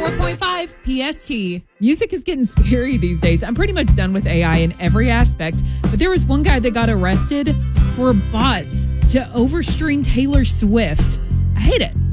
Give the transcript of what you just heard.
104.5 PST. Music is getting scary these days. I'm pretty much done with AI in every aspect. But there was one guy that got arrested for bots to overstring Taylor Swift. I hate it.